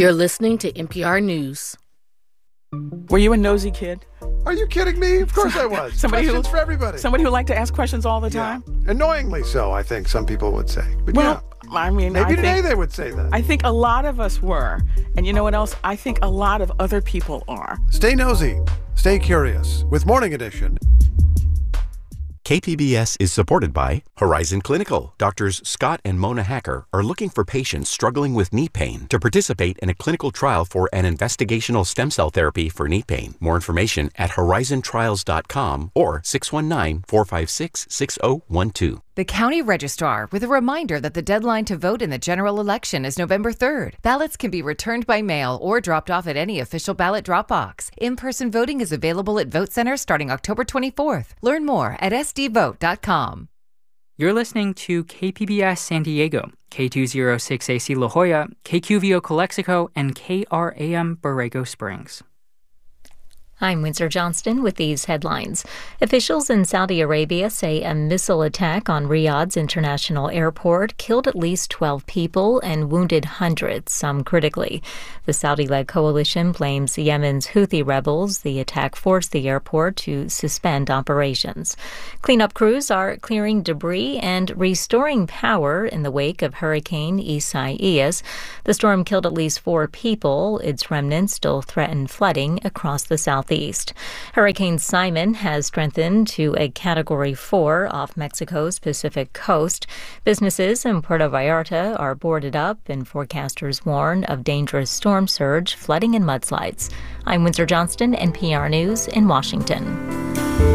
You're listening to NPR News. Were you a nosy kid? Are you kidding me? Of course I was. Questions for everybody. Somebody who liked to ask questions all the time? Annoyingly so, I think some people would say. But I mean, maybe today they would say that. I think a lot of us were. And you know what else? I think a lot of other people are. Stay nosy. Stay curious with Morning Edition. KPBS is supported by Horizon Clinical. Doctors Scott and Mona Hacker are looking for patients struggling with knee pain to participate in a clinical trial for an investigational stem cell therapy for knee pain. More information at horizontrials.com or 619-456-6012. The County Registrar with a reminder that the deadline to vote in the general election is November 3rd. Ballots can be returned by mail or dropped off at any official ballot drop box. In-person voting is available at vote centers starting October 24th. Learn more at sdvote.com. You're listening to KPBS San Diego, K206AC La Jolla, KQVO Calexico, and KRAM Borrego Springs. I'm Windsor Johnston with these headlines. Officials in Saudi Arabia say a missile attack on Riyadh's international airport killed at least 12 people and wounded hundreds, some critically. The Saudi-led coalition blames Yemen's Houthi rebels. The attack forced the airport to suspend operations. Cleanup crews are clearing debris and restoring power in the wake of Hurricane Isaias. The storm killed at least 4 people. Its remnants still threaten flooding across the southeast. Hurricane Simon has strengthened to a Category 4 off Mexico's Pacific coast. Businesses in Puerto Vallarta are boarded up, and forecasters warn of dangerous storm surge, flooding, and mudslides. I'm Windsor Johnston, NPR News in Washington.